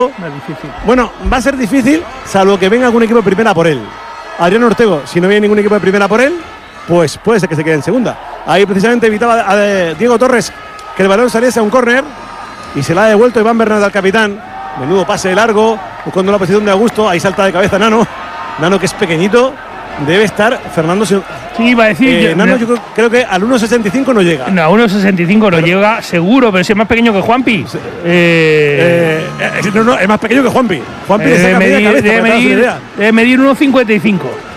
Más difícil. Bueno, va a ser difícil, salvo que venga algún equipo de primera por él. Adrián Ortego, si no viene ningún equipo de primera por él, pues puede ser que se quede en segunda. Ahí precisamente evitaba a Diego Torres que el balón saliese a un córner y se la ha devuelto Iván Bernat al capitán. Menudo pase largo, buscando la posición de Augusto. Ahí salta de cabeza Nano. Nano, que es pequeñito, debe estar Fernando. Sí, iba a decir. Nano, yo creo que al 1,65 no llega. No, a 1,65 no llega, seguro, pero si es más pequeño que Juanpi. No, es más pequeño que Juanpi. Juanpi debe medir 1,55.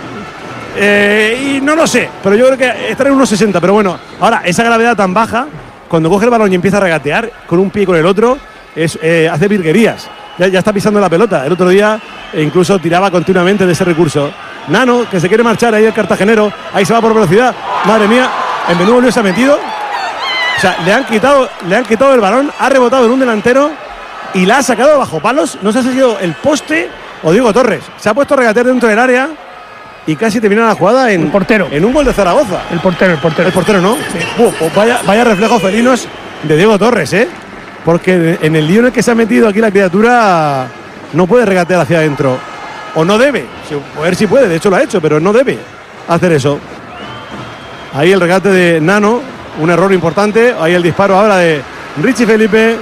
Y no lo sé, pero yo creo que estará en 1,60. Pero bueno, ahora, esa gravedad tan baja, cuando coge el balón y empieza a regatear con un pie y con el otro, hace virguerías. Ya está pisando la pelota. El otro día incluso tiraba continuamente de ese recurso. Nano, que se quiere marchar ahí el cartagenero. Ahí se va por velocidad. Madre mía, en menudo lío se ha metido. O sea, le han quitado el balón, ha rebotado en un delantero y la ha sacado bajo palos. No sé si ha sido el poste o Diego Torres. Se ha puesto a regatear dentro del área y casi termina la jugada en un gol de Zaragoza. El portero, ¿no? Sí. Pues vaya reflejos felinos de Diego Torres, porque en el lío en el que se ha metido aquí la criatura no puede regatear hacia adentro. O no debe. A ver si puede, de hecho lo ha hecho, pero no debe hacer eso. Ahí el regate de Nano, un error importante. Ahí el disparo ahora de Richie Felipe.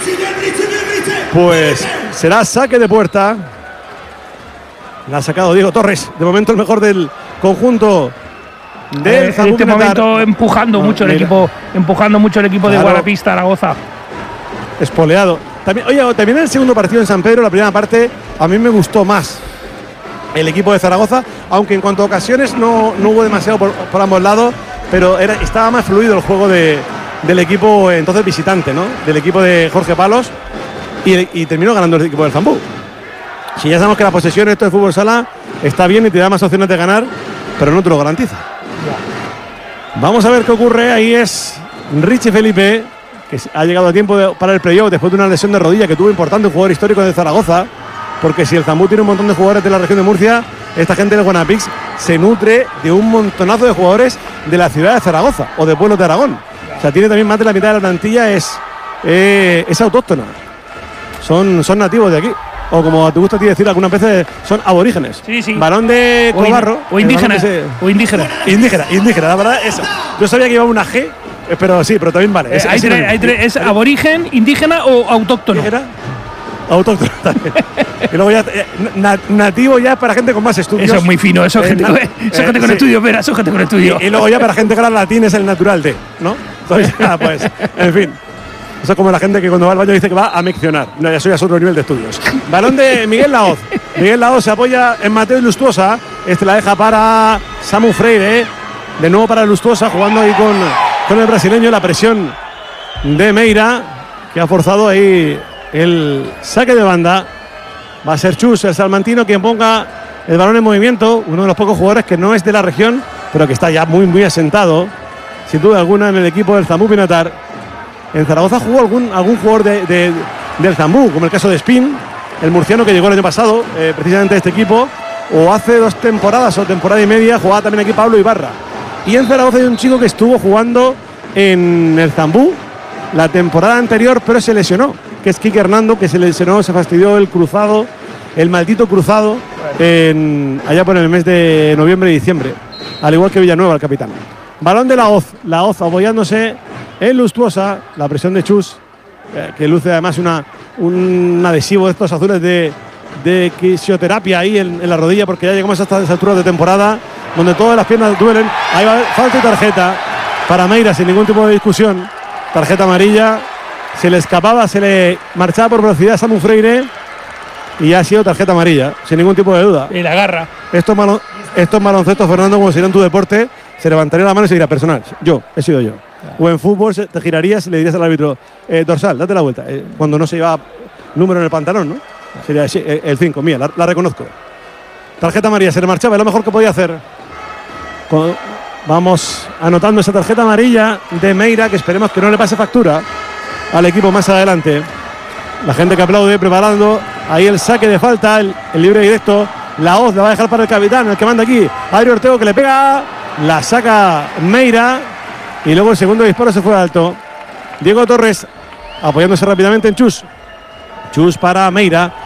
Pues será saque de puerta. La ha sacado Diego Torres. De momento el mejor del conjunto del en este momento empujando mucho el equipo de Guadalapista, Zaragoza. Espoleado. También el segundo partido en San Pedro, la primera parte, a mí me gustó más el equipo de Zaragoza, aunque en cuanto a ocasiones no hubo demasiado por ambos lados, pero estaba más fluido el juego del equipo entonces visitante, ¿no? Del equipo de Jorge Palos, y terminó ganando el equipo del Zambú. Si ya sabemos que la posesión, esto de fútbol sala, está bien y te da más opciones de ganar, pero no te lo garantiza. Vamos a ver qué ocurre. Ahí es Richie Felipe, que ha llegado a tiempo para el playoff después de una lesión de rodilla que tuvo importante, un jugador histórico de Zaragoza, porque si el Zambú tiene un montón de jugadores de la región de Murcia, esta gente del Guanapix se nutre de un montonazo de jugadores de la ciudad de Zaragoza o de pueblos de Aragón. O sea, tiene también más de la mitad de la plantilla, es autóctona. Son nativos de aquí. O como te gusta a ti decir algunas veces, son aborígenes. Sí. Balón de Cobarro. O indígena. Indígena, la verdad, eso. Yo sabía que iba una G, pero sí, pero también vale. ¿Es aborigen, indígena o autóctono? Autóctono también. Y luego ya nativo ya es para gente con más estudios. Eso es muy fino, eso gente con estudios, verás, eso gente con estudios. Y luego ya para gente que habla latín es el natural de, ¿no? Entonces ya, pues, en fin. Eso es como la gente que cuando va al baño dice que va a miccionar. No, eso ya es otro nivel de estudios. Balón de Miguel Laoz. Miguel Laoz se apoya en Mateo Lustuosa. La deja para Samu Freire. De nuevo para Lustuosa, jugando ahí con el brasileño. La presión de Meira, que ha forzado ahí el saque de banda. Va a ser Chus, el salmantino, quien ponga el balón en movimiento. Uno de los pocos jugadores que no es de la región, pero que está ya muy, muy asentado, sin duda alguna, en el equipo del Zambú Pinatar. En Zaragoza jugó algún jugador del Zambú, como el caso de Spin, el murciano que llegó el año pasado, precisamente a este equipo, o hace 2 temporadas o temporada y media, jugaba también aquí Pablo Ibarra. Y en Zaragoza hay un chico que estuvo jugando en el Zambú la temporada anterior, pero se lesionó, que es Quique Hernando, que se lesionó, se fastidió el maldito cruzado, allá por el mes de noviembre y diciembre, al igual que Villanueva, el capitán. Balón de Laoz apoyándose en Lustuosa, la presión de Chus, que luce además un adhesivo de estos azules de fisioterapia ahí en la rodilla, porque ya llegamos hasta esa altura de temporada, donde todas las piernas duelen. Ahí va, falta y tarjeta para Meira, sin ningún tipo de discusión. Tarjeta amarilla, se le escapaba, se le marchaba por velocidad a Samu Freire, y ha sido tarjeta amarilla, sin ningún tipo de duda. Y la agarra. Estos baloncestos, Fernando, como sería en tu deporte, se levantaría la mano y se diría personal. He sido yo. O en fútbol te girarías y le dirías al árbitro, dorsal, date la vuelta. Cuando no se lleva número en el pantalón, ¿no? Sería el 5, mía, la reconozco. Tarjeta amarilla, se le marchaba, es lo mejor que podía hacer. Vamos anotando esa tarjeta amarilla de Meira, que esperemos que no le pase factura al equipo más adelante. La gente que aplaude, preparando ahí el saque de falta, el libre directo. Laoz la va a dejar para el capitán, el que manda aquí, Adri Ortego, que le pega, la saca Meira, y luego el segundo disparo se fue alto. Diego Torres apoyándose rápidamente en Chus Chus para Meira.